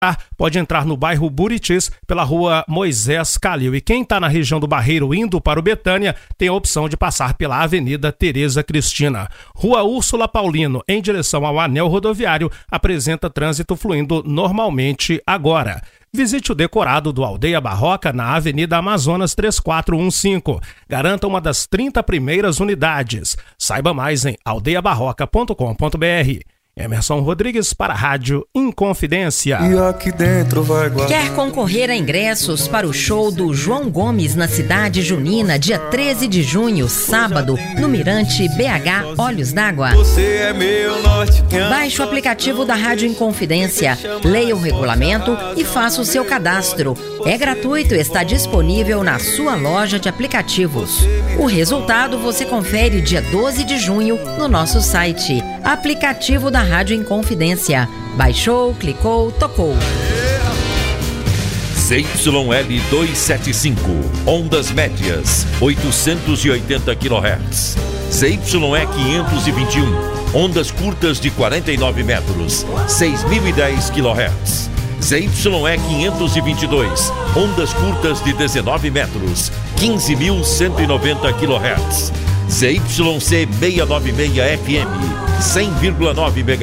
pode entrar no bairro Buritis pela rua Moisés Calil. E quem está na região do Barreiro indo para o Betânia tem a opção de passar pela Avenida Tereza Cristina. Rua Úrsula Paulino, em direção ao anel rodoviário, apresenta trânsito fluindo normalmente agora. Visite o decorado do Aldeia Barroca na Avenida Amazonas 3415. Garanta uma das 30 primeiras unidades. Saiba mais em aldeiabarroca.com.br. Emerson Rodrigues para a Rádio Inconfidência. E aqui dentro vai guardar. Quer concorrer a ingressos para o show do João Gomes na Cidade Junina, dia 13 de junho, sábado, no Mirante BH Olhos d'Água? Você é meu norte. Baixe o aplicativo da Rádio Inconfidência, leia o regulamento e faça o seu cadastro. É gratuito e está disponível na sua loja de aplicativos. O resultado você confere dia 12 de junho no nosso site. Aplicativo da Rádio Inconfidência. Baixou, clicou, tocou. ZYL 275, ondas médias, 880 kHz. ZYE 521, ondas curtas de 49 metros, 6.010 kHz. ZYE 522, ondas curtas de 19 metros, 15.190 kHz. ZYC 696 FM, 100,9 MHz.